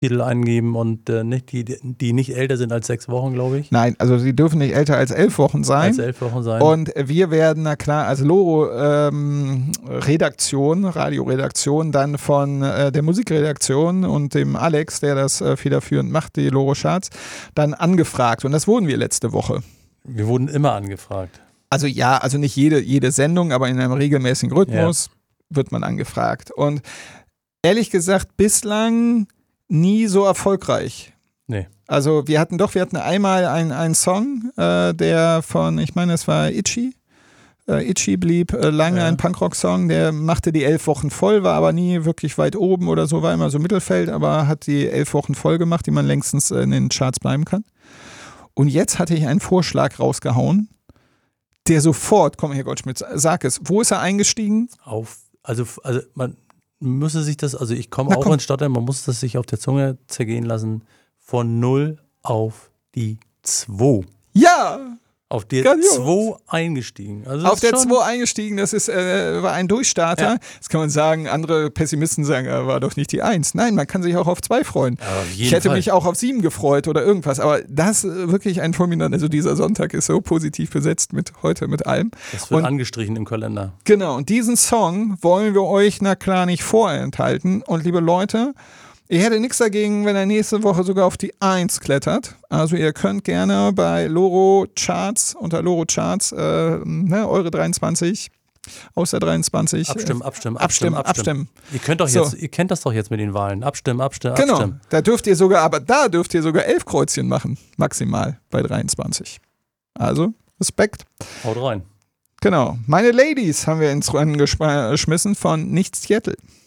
Titel eingeben und die nicht älter sind als 6 Wochen, glaube ich. Nein, also sie dürfen nicht älter als 11 Wochen sein. Als 11 Wochen sein. Und wir werden, na klar, als Loro-Redaktion, Radioredaktion, dann von der Musikredaktion und dem Alex, der das federführend macht, die Loro-Charts, dann angefragt. Und das wurden wir letzte Woche. Wir wurden immer angefragt. Also ja, also nicht jede Sendung, aber in einem regelmäßigen Rhythmus wird man angefragt. Und ehrlich gesagt, bislang nie so erfolgreich. Nee. Also wir hatten einmal einen Song, der von, ich meine, es war Itchy. Itchy blieb lange ein Punkrock-Song, der machte die 11 Wochen voll, war aber nie wirklich weit oben oder so, war immer so Mittelfeld, aber hat die 11 Wochen voll gemacht, die man längstens in den Charts bleiben kann. Und jetzt hatte ich einen Vorschlag rausgehauen, der sofort, komm Herr Goldschmidt, sag es, wo ist er eingestiegen? Also man müsse sich das, also ich komme auch ins Stottern, man muss das sich auf der Zunge zergehen lassen, von 0 auf die 2. Ja! Auf der 2 eingestiegen. Also auf der 2 eingestiegen, das war ein Durchstarter. Ja. Das kann man sagen, andere Pessimisten sagen, war doch nicht die 1. Nein, man kann sich auch auf 2 freuen. Ich hätte mich auch auf 7 gefreut oder irgendwas, aber das wirklich ein fulminant, also dieser Sonntag ist so positiv besetzt mit allem. Das wird angestrichen im Kalender. Genau, und diesen Song wollen wir euch na klar nicht vorenthalten. Und liebe Leute, ich hätte nichts dagegen, wenn er nächste Woche sogar auf die 1 klettert. Also ihr könnt gerne bei Loro Charts, unter Loro Charts, eure 23, aus der 23. Abstimmen. Ihr kennt das doch jetzt mit den Wahlen. Abstimmen. Genau, da dürft ihr sogar 11 Kreuzchen machen, maximal bei 23. Also, Respekt. Haut rein. Genau, meine Ladies haben wir ins Rennen geschmissen von Nichts Seattle.